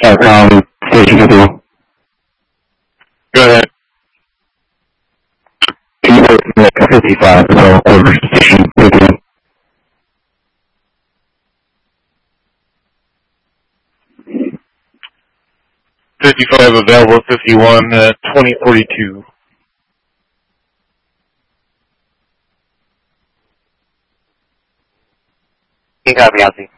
Station 51. Go ahead. Can you put 55 as well, over Station 51? $55 available, 51, 2042. Copy, Ozzy.